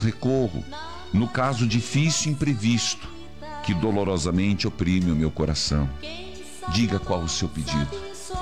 recorro no caso difícil e imprevisto que dolorosamente oprime o meu coração. Diga qual o seu pedido.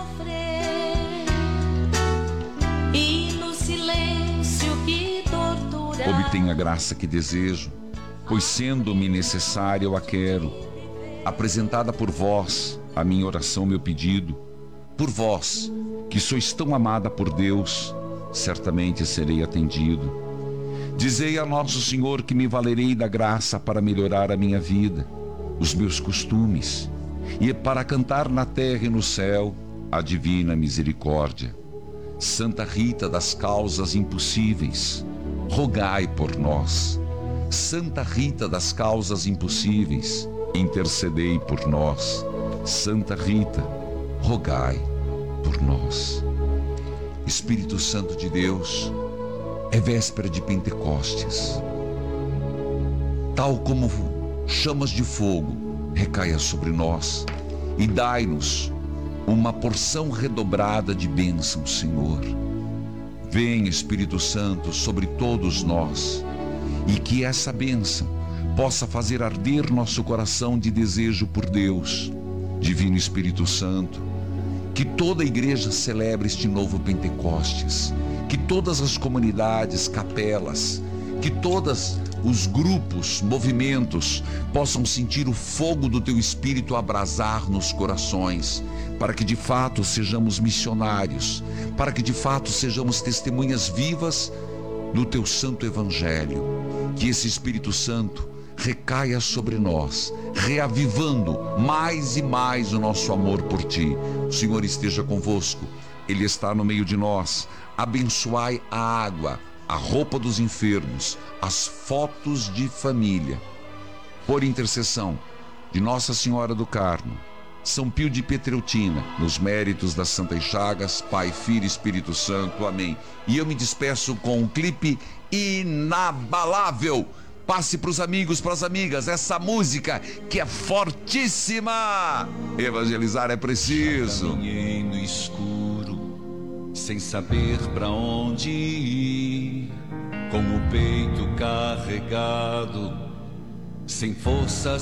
Obtenha a graça que desejo, pois sendo-me necessária eu a quero. Apresentada por vós a minha oração, meu pedido, por vós, que sois tão amada por Deus, certamente serei atendido. Dizei a nosso Senhor que me valerei da graça para melhorar a minha vida, os meus costumes, e para cantar na terra e no céu a divina misericórdia. Santa Rita das causas impossíveis, rogai por nós. Santa Rita das causas impossíveis, intercedei por nós. Santa Rita, rogai por nós. Espírito Santo de Deus, é véspera de Pentecostes. Tal como chamas de fogo, recaia sobre nós e dai-nos uma porção redobrada de bênção, Senhor. Vem, Espírito Santo, sobre todos nós, e que essa bênção possa fazer arder nosso coração de desejo por Deus. Divino Espírito Santo, que toda a igreja celebre este novo Pentecostes, que todas as comunidades, capelas, que todos os grupos, movimentos possam sentir o fogo do Teu Espírito abrasar nos corações, para que de fato sejamos missionários, para que de fato sejamos testemunhas vivas do Teu Santo Evangelho. Que esse Espírito Santo recaia sobre nós, reavivando mais e mais o nosso amor por Ti. O Senhor esteja convosco, Ele está no meio de nós. Abençoai a água, a roupa dos enfermos, as fotos de família. Por intercessão de Nossa Senhora do Carmo, São Pio de Pietreutina, nos méritos das Santas Chagas, Pai, Filho e Espírito Santo. Amém. E eu me despeço com um clipe inabalável. Passe para os amigos, para as amigas, essa música que é fortíssima. Evangelizar é preciso. Já caminhei no escuro, sem saber para onde ir, com o peito carregado, sem forças